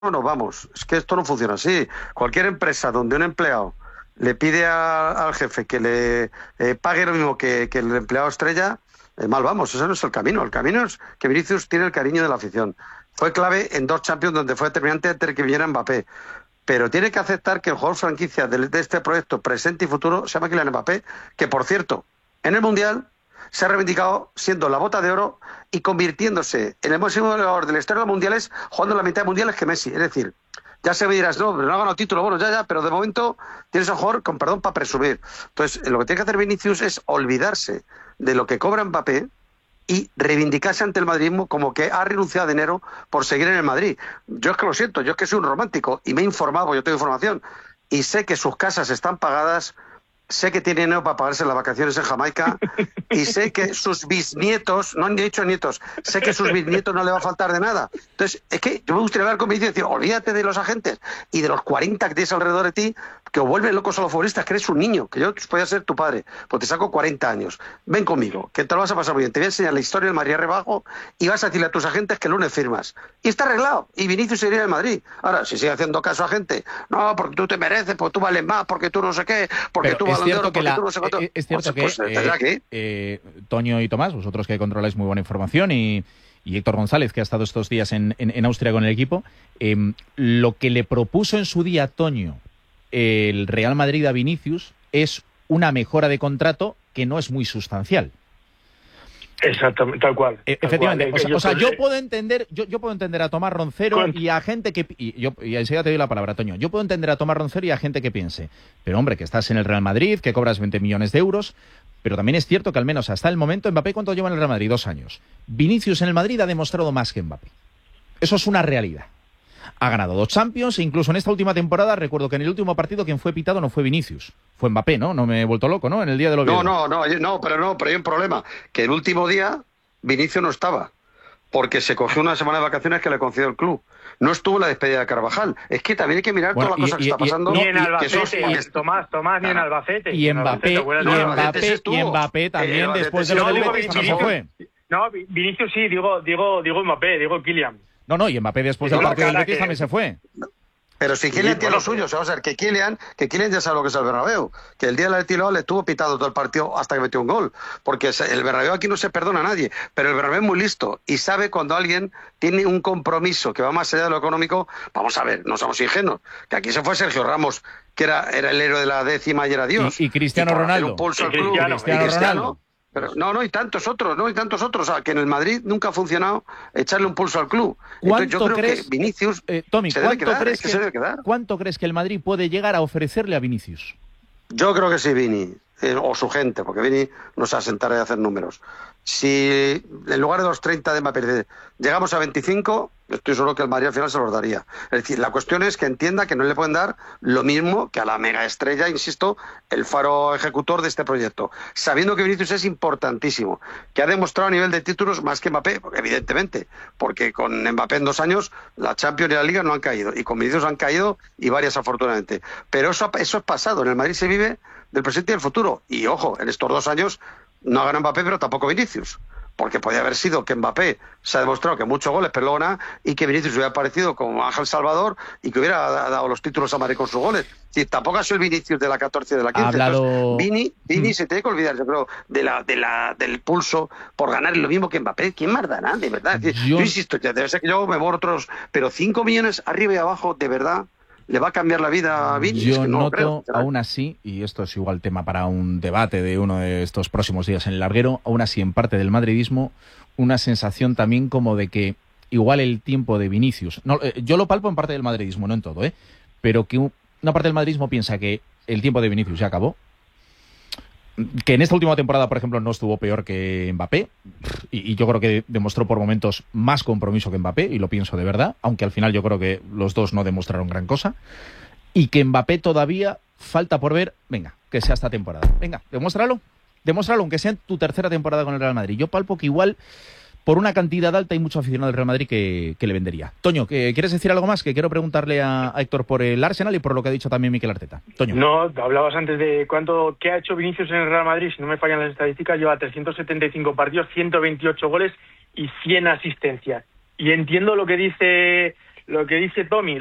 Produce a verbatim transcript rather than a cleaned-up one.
nos vamos. Es que esto no funciona así. Cualquier empresa donde un empleado le pide a, al jefe que le eh, pague lo mismo que, que el empleado estrella, eh, mal vamos. Ese no es el camino. El camino es que Vinicius tiene el cariño de la afición. Fue clave en dos Champions donde fue determinante antes de que viniera Mbappé. Pero tiene que aceptar que el jugador franquicia de, de este proyecto presente y futuro se llama Kylian Mbappé, que por cierto, en el Mundial se ha reivindicado siendo la bota de oro y convirtiéndose en el máximo goleador de la historia de los mundiales, jugando la mitad de mundiales que Messi. Es decir, ya se me dirás, no, pero no ha ganado título, bueno, ya, ya, pero de momento tienes a jugador, con perdón, para presumir. Entonces, lo que tiene que hacer Vinicius es olvidarse de lo que cobra Mbappé y reivindicarse ante el madridismo como que ha renunciado a dinero por seguir en el Madrid. Yo es que lo siento, yo es que soy un romántico y me he informado, yo tengo información, y sé que sus casas están pagadas, sé que tiene dinero para pagarse las vacaciones en Jamaica y sé que sus bisnietos, no han dicho nietos, sé que sus bisnietos no le va a faltar de nada. Entonces, es que yo me gustaría hablar con mi y decir, olvídate de los agentes y de los cuarenta que tienes alrededor de ti, que os vuelven locos a los futbolistas, que eres un niño, que yo podía ser tu padre, pues te saco cuarenta años. Ven conmigo, que te lo vas a pasar muy bien. Te voy a enseñar la historia del Madrid rebajo y vas a decirle a tus agentes que el lunes firmas. Y está arreglado. Y Vinicius iría al Madrid. Ahora, si sigue haciendo caso a gente, no, porque tú te mereces, porque tú vales más, porque tú no sé qué, porque Pero tú es cierto que la, no sé eh, es cierto pues, que, pues, eh, que eh, Toño y Tomás, vosotros que controláis muy buena información, y, y Héctor González, que ha estado estos días en, en, en Austria con el equipo, eh, lo que le propuso en su día Toño el Real Madrid a Vinicius es una mejora de contrato que no es muy sustancial. Exactamente, tal cual. Eh, tal efectivamente, cual. o sea, yo, o sea, estoy... yo puedo entender, yo, yo puedo entender a Tomás Roncero Con... y a gente que y yo y enseguida te doy la palabra, Toño. Yo puedo entender a Tomás Roncero y a gente que piense, pero hombre, que estás en el Real Madrid, que cobras veinte millones de euros, pero también es cierto que al menos hasta el momento Mbappé, ¿cuánto lleva en el Real Madrid? Dos años. Vinicius en el Madrid ha demostrado más que Mbappé. Eso es una realidad. Ha ganado dos Champions e incluso en esta última temporada, recuerdo que en el último partido quien fue pitado no fue Vinicius, fue Mbappé, ¿no? No me he vuelto loco, ¿no? En el día del Oviedo. No, no, no, no, pero no, pero hay un problema, que el último día Vinicius no estaba, porque se cogió una semana de vacaciones que le concedió el club. No estuvo en la despedida de Carvajal. Es que también hay que mirar bueno, todas las cosas que está pasando. Ni en Albacete, que sos, y, Tomás, Tomás, ni en Albacete. Y Mbappé, y Mbappé, y Mbappé también, eh, después de lo del Betis, también se fue. No, Vinicius sí, digo, digo, digo Mbappé, digo Kylian. No, no, y Mbappé después del partido del Betis también se fue. Pero si Kylian tiene lo suyo, o sea, vamos a ver, que Kylian, que Kylian ya sabe lo que es el Bernabéu, que el día del Atleti le estuvo pitado todo el partido hasta que metió un gol, porque el Bernabéu aquí no se perdona a nadie, pero el Bernabéu es muy listo y sabe cuando alguien tiene un compromiso que va más allá de lo económico. Vamos a ver, no somos ingenuos, que aquí se fue Sergio Ramos, que era, era el héroe de la décima y era Dios. Y, y Cristiano y Ronaldo. Un pulso al club, Cristiano, Cristiano, y Cristiano Ronaldo. Pero no, no, y tantos otros, no, y tantos otros. O sea, que en el Madrid nunca ha funcionado echarle un pulso al club. ¿Cuánto Entonces, yo creo crees, que Vinicius eh, Tommy, se debe ¿cuánto, quedar, crees es que que, se debe quedar. ¿cuánto crees que el Madrid puede llegar a ofrecerle a Vinicius? Yo creo que sí, Vini, eh, o su gente, porque Vini no se asentará de hacer números. Si en lugar de los treinta de Mbappé llegamos a veinticinco, estoy seguro que el Madrid al final se los daría. Es decir, la cuestión es que entienda que no le pueden dar lo mismo que a la mega estrella, insisto, el faro ejecutor de este proyecto, sabiendo que Vinicius es importantísimo, que ha demostrado a nivel de títulos más que Mbappé, evidentemente, porque con Mbappé en dos años la Champions y la Liga no han caído, y con Vinicius han caído y varias afortunadamente. Pero eso, eso es pasado, en el Madrid se vive del presente y del futuro. Y ojo, en estos dos años no ha ganado Mbappé, pero tampoco Vinicius, porque podía haber sido que Mbappé se ha demostrado que muchos goles, pero luego nada, y que Vinicius hubiera aparecido como Ángel Salvador y que hubiera dado los títulos a Madrid con sus goles. Y tampoco ha sido el Vinicius de la catorce y de la quince. Hablado... Entonces, Vini, Vini mm. se tiene que olvidar, yo creo, de la, de la, del pulso por ganar lo mismo que Mbappé. ¿Quién más dará, de verdad? Es decir, yo... yo insisto, ya debe ser que yo me borro otros, pero cinco millones arriba y abajo, de verdad, ¿le va a cambiar la vida a Vini? Yo es que no noto, creo, aún así, y esto es igual tema para un debate de uno de estos próximos días en el larguero, aún así en parte del madridismo, una sensación también como de que igual el tiempo de Vinicius, no, eh, yo lo palpo en parte del madridismo, no en todo, ¿eh? pero que un, una parte del madridismo piensa que el tiempo de Vinicius ya acabó, que en esta última temporada, por ejemplo, no estuvo peor que Mbappé, y, y yo creo que demostró por momentos más compromiso que Mbappé, y lo pienso de verdad, aunque al final yo creo que los dos no demostraron gran cosa, y que Mbappé todavía falta por ver, venga, que sea esta temporada, venga, demuéstralo, demuéstralo, aunque sea en tu tercera temporada con el Real Madrid. Yo palpo que igual, por una cantidad alta, hay mucho aficionado del Real Madrid que, que le vendería. Toño, ¿quieres decir algo más? Que quiero preguntarle a, a Héctor por el Arsenal y por lo que ha dicho también Mikel Arteta. Toño. No, hablabas antes de cuánto, qué ha hecho Vinicius en el Real Madrid. Si no me fallan las estadísticas, lleva trescientos setenta y cinco partidos, ciento veintiocho goles y cien asistencias. Y entiendo lo que dice lo que dice Tommy,